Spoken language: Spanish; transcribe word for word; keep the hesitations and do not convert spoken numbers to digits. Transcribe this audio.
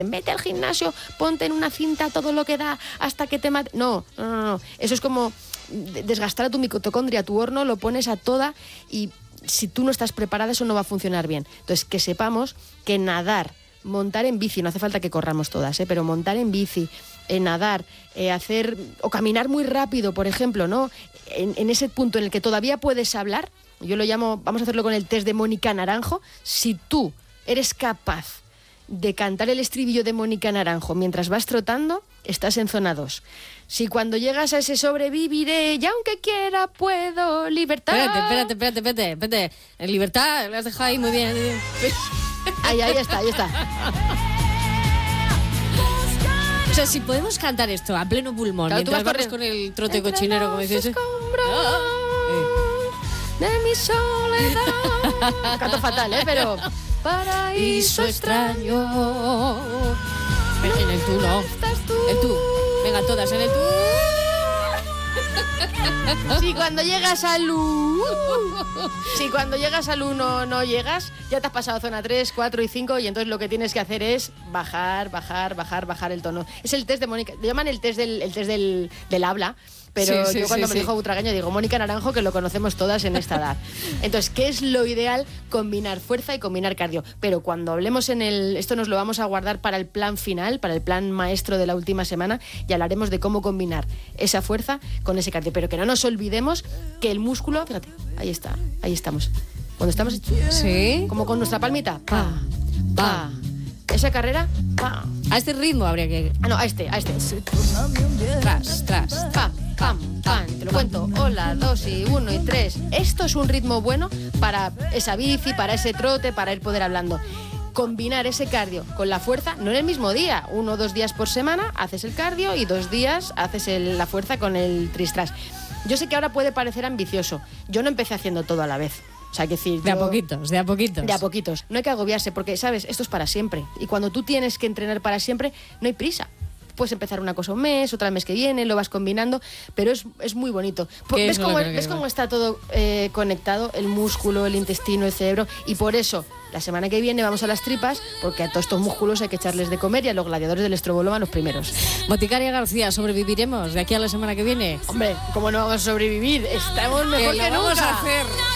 vete al gimnasio, ponte en una cinta todo lo que da hasta que te mate. No, no, no, no. Eso es como desgastar a tu mitocondria, tu horno lo pones a toda y si tú no estás preparada eso no va a funcionar bien. Entonces, que sepamos que nadar, montar en bici, no hace falta que corramos todas, ¿eh? Pero montar en bici, eh, nadar, eh, hacer o caminar muy rápido, por ejemplo, ¿no? En, en ese punto en el que todavía puedes hablar, yo lo llamo, vamos a hacerlo con el test de Mónica Naranjo, si tú eres capaz de cantar el estribillo de Mónica Naranjo mientras vas trotando, estás en zona dos. Si cuando llegas a ese sobreviviré, y aunque quiera puedo, libertad... Espérate, espérate, espérate, espérate, espérate. En libertad, lo has dejado ahí muy bien. Ahí, ahí está, ahí está. O sea, si podemos cantar esto a pleno pulmón, claro, mientras vas vamos con el trote entre cochinero, como dices... escombros de mi soledad. Canto fatal, ¿eh? Pero... Paraíso extraño. En el tú, no. El tú. Venga, todas en el tú. Si cuando llegas al U, si cuando llegas al U no, no llegas, ya te has pasado zona tres, cuatro y cinco y entonces lo que tienes que hacer es bajar, bajar, bajar, bajar el tono. Es el test de Mónica, le llaman el test del, el test del, del habla. Pero sí, sí, yo cuando sí, me sí. dijo Butragaño digo Mónica Naranjo, que lo conocemos todas en esta edad. Entonces, ¿qué es lo ideal? Combinar fuerza y combinar cardio. Pero cuando hablemos en el... Esto nos lo vamos a guardar para el plan final, para el plan maestro de la última semana, y hablaremos de cómo combinar esa fuerza con ese cardio. Pero que no nos olvidemos que el músculo... Fíjate, ahí está, ahí estamos. Cuando estamos... Sí. Como con nuestra palmita. Pa, pa. Esa carrera, pa. A este ritmo habría que... Ah, no, a este, a este. Tras, tras. Pa. Pam, pam, te lo cuento. Hola, dos y uno y tres. Esto es un ritmo bueno para esa bici, para ese trote, para ir poder hablando. Combinar ese cardio con la fuerza, no en el mismo día. Uno o dos días por semana haces el cardio y dos días haces el, la fuerza con el tristras. Yo sé que ahora puede parecer ambicioso. Yo no empecé haciendo todo a la vez. O sea, que decir, de yo, a poquitos, de a poquitos. De a poquitos. No hay que agobiarse porque, ¿sabes? Esto es para siempre. Y cuando tú tienes que entrenar para siempre, no hay prisa. Puedes empezar una cosa un mes, otra el mes que viene, lo vas combinando, pero es, es muy bonito. ¿Ves cómo, ¿ves cómo está todo eh, conectado? El músculo, el intestino, el cerebro. Y por eso, la semana que viene vamos a las tripas, porque a todos estos músculos hay que echarles de comer y a los gladiadores del estroboloma los primeros. Boticaria García, ¿sobreviviremos de aquí a la semana que viene? Hombre, ¿cómo no vamos a sobrevivir? Estamos mejor que, que nunca. Vamos a hacer.